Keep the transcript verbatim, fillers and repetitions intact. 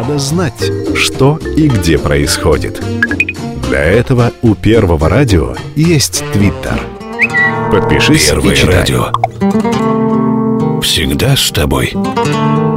надо знать, что и где происходит. Для этого у Первого радио есть Твиттер. Подпишись Первое и читай. радио. Всегда с тобой.